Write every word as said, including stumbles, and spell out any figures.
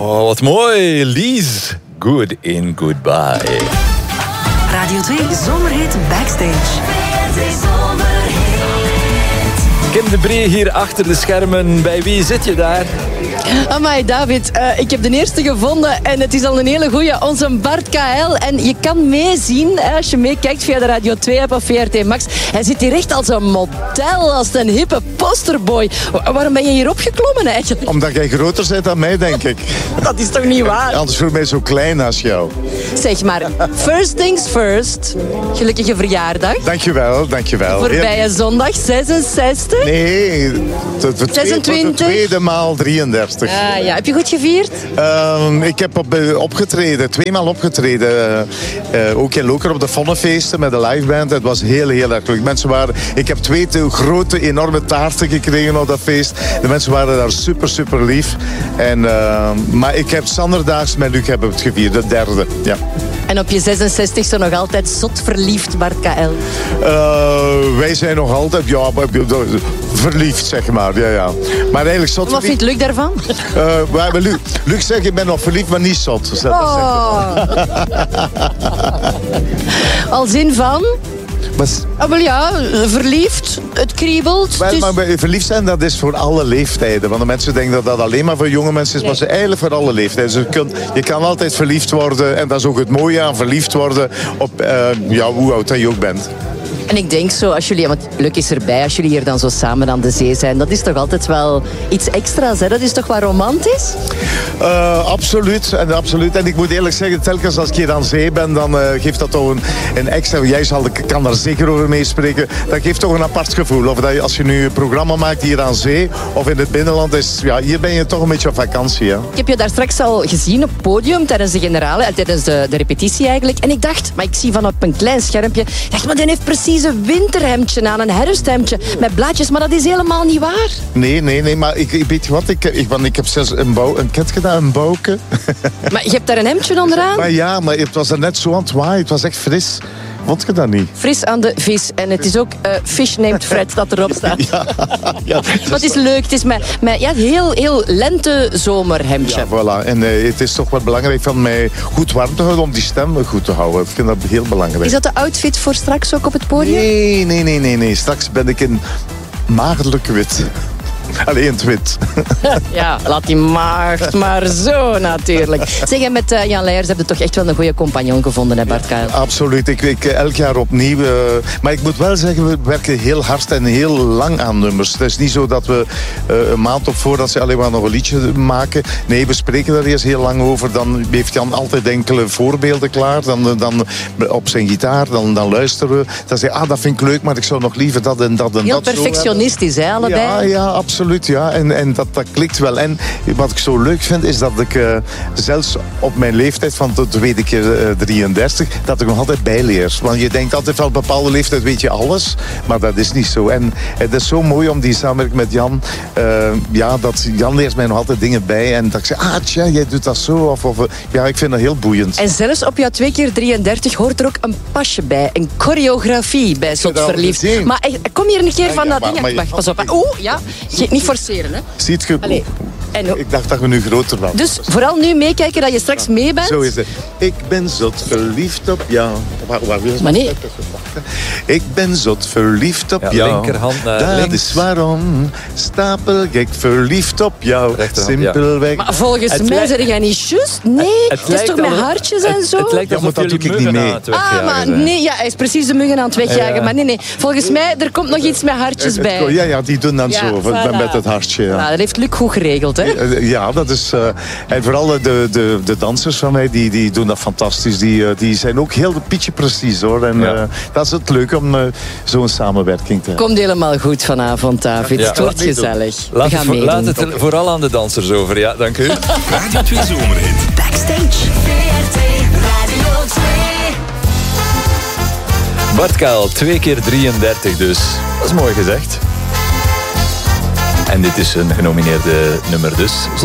Oh, wat mooi. Lies, good in goodbye. Radio twee Zomerhit Backstage. Kim de Bree hier achter de schermen. Bij wie zit je daar? Amai, David, uh, ik heb de eerste gevonden en het is al een hele goeie. Onze Bart K L. En je kan meezien, hè, als je meekijkt via de Radio twee-app of V R T Max. Hij zit hier echt als een model, als een hippe posterboy. Wa- waarom ben je hier opgeklommen eigenlijk? Omdat jij groter bent dan mij, denk ik. Dat is toch niet waar? Anders voor mij zo klein als jou. Zeg maar, first things first. Gelukkige verjaardag. Dankjewel, dankjewel. Voorbije zondag, zesenzestig. Nee, de, de, zesentwintig. tweede, de tweede maal drieëndertig. Ah, ja. Heb je goed gevierd? Um, ik heb op, uh, opgetreden, tweemaal opgetreden. Uh, uh, ook in Lokeren op de Vonnefeesten met de liveband. Het was heel, heel erg leuk. Mensen waren, ik heb twee te grote, enorme taarten gekregen op dat feest. De mensen waren daar super, super lief. En, uh, maar ik heb Sanderdaags met Luc hebben het gevierd, de derde. Ja. En op je zesenzestigste nog altijd zot verliefd, Bart K L. Uh, wij zijn nog altijd ja, verliefd, zeg maar. Ja, ja. Maar eigenlijk zot. Wat vindt Luc daarvan? Uh, maar Luc, Luc zegt, ik ben nog verliefd, maar niet zot. Dus dat Oh. Al zin van? maar, Ah, wel ja, verliefd, het kriebelt. maar, het is- maar bij- verliefd zijn, dat is voor alle leeftijden. Want de mensen denken dat dat alleen maar voor jonge mensen is. Maar het is eigenlijk voor alle leeftijden. Dus je, kunt, je kan altijd verliefd worden. En dat is ook het mooie aan verliefd worden. Op uh, ja, hoe oud dat je ook bent. En ik denk zo, als jullie, want Luc is erbij, als jullie hier dan zo samen aan de zee zijn, dat is toch altijd wel iets extra's, hè? Dat is toch wel romantisch? Uh, absoluut, en, absoluut. En ik moet eerlijk zeggen, telkens als ik hier aan zee ben, dan uh, geeft dat toch een, een extra... Jij zal, kan daar zeker over meespreken. Dat geeft toch een apart gevoel. Of dat je, als je nu een programma maakt hier aan zee of in het binnenland, is, ja, hier ben je toch een beetje op vakantie. Hè? Ik heb je daar straks al gezien op het podium tijdens de generale, eh, tijdens de, de repetitie eigenlijk. En ik dacht, maar ik zie van op een klein schermpje, ik dacht, maar die heeft precies een winterhemdje aan, een herfsthemdje met blaadjes, maar dat is helemaal niet waar. Nee, nee, nee, maar ik, ik weet je wat, ik, ik, want ik heb zelfs een bouw, een ket gedaan, een bouwke. Maar je hebt daar een hemdje onderaan? Maar ja, maar het was er net zo aan het waaien, het was echt fris. Vond je dat niet? Fris aan de vis. En het is ook uh, Fish Named Fred dat erop staat. Ja, ja. Maar het is leuk. Het is mijn, mijn ja, heel, heel lente-zomerhemdje. Ja, voilà. En uh, het is toch wel belangrijk van mij goed warm te houden om die stem goed te houden. Ik vind dat heel belangrijk. Is dat de outfit voor straks ook op het podium? Nee, nee, nee, nee, nee. Straks ben ik in maagdelijk wit. Alleen het wit. Ja, laat die maagd maar zo natuurlijk. Zeg, en met uh, Jan Leijers heb je toch echt wel een goede compagnon gevonden, hè Bart K L? Absoluut. Ik, ik, elk jaar opnieuw. Uh, maar ik moet wel zeggen, we werken heel hard en heel lang aan nummers. Het is niet zo dat we uh, een maand op voordat ze alleen maar nog een liedje maken. Nee, we spreken daar eerst heel lang over. Dan heeft Jan altijd enkele voorbeelden klaar. Dan, dan op zijn gitaar, dan, dan luisteren we. Dan zeg je, ah, dat vind ik leuk, maar ik zou nog liever dat en dat en Heel dat zo perfectionistisch, hè, allebei? Ja, ja, absoluut. Ja. En, en dat, dat klikt wel. En wat ik zo leuk vind, is dat ik uh, zelfs op mijn leeftijd van tot weet ik uh, drieëndertig, dat ik nog altijd bijleer. Want je denkt altijd van een bepaalde leeftijd weet je alles, maar dat is niet zo. En het is zo mooi om die samenwerking met Jan, uh, ja, dat Jan leert mij nog altijd dingen bij. En dat ik zeg, ah tja, jij doet dat zo. Of, of, ja, ik vind dat heel boeiend. En zelfs op jouw twee keer drieëndertig hoort er ook een pasje bij. Een choreografie bij Zot Verliefd. Maar echt, kom hier een keer Ja, van ja, dat maar- ding. maar je- Wacht, pas op. Oeh, ja. Je- Niet forceren, hè. Ziet je? Allee. En, Ik dacht dat we nu groter waren. dus vooral nu meekijken dat je straks mee bent. Zo is het. Ik ben zot verliefd op jou. Waar, waar wil je Maar nee. Ik ben zot verliefd op Ja, jou. linkerhand naar Dat links. is waarom. Stapelgek verliefd op jou. Rechterhand, Simpelweg. Maar volgens Het mij lijkt- zeg jij niet juist. Nee, Het het is lijkt toch met al- hartjes en het- zo? Het lijkt Ja, maar alsof dat jullie doe ik niet muggen mee. aan het Ah, wegjagen maar zijn. nee, ja, hij is precies de muggen aan het wegjagen. Ja. Maar nee, nee. Volgens mij, er komt nog iets met hartjes Het- bij. Ja, ja, die doen dan Ja, zo. Met, voilà. met het hartje. Ja. Nou, dat heeft Luc goed geregeld, hè? Eh, Ja, dat is... Uh, en vooral de, de, de dansers van mij, die, die doen dat fantastisch. Die, uh, die zijn ook heel pietje precies, hoor. En Ja. uh, dat is het leuke om uh, zo'n samenwerking te hebben. Komt helemaal goed vanavond, David. Ja. Het wordt Laat meedoen. gezellig. Laat, We het, gaan voor- meedoen. laat het vooral aan de dansers over. Ja, dank u. Radio twee Zomerhit Backstage. V R T Radio twee. Bart K L, twee keer drieëndertig dus. Dat is mooi gezegd. En dit is een genomineerde nummer dus.